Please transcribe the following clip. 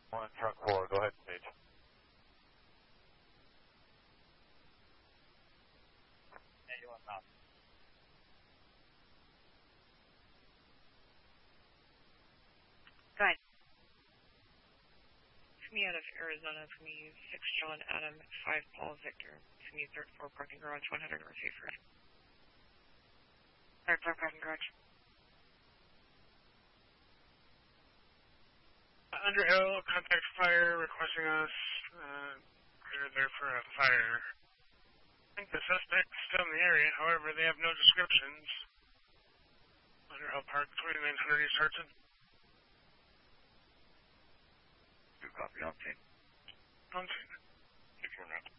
One in truck 4, go ahead, stage. Yeah, you want not. Go ahead. Me out of Arizona, from you 6 John Adam 5 Paul Victor, from you third floor parking garage 100 North Hayford. Third floor parking garage. Underhill, contact fire, requesting us. We're there for a fire. I think the suspect is still in the area, however, they have no descriptions. Underhill Park, 2900 East Hudson. Do copy, on scene. On scene. If you're not.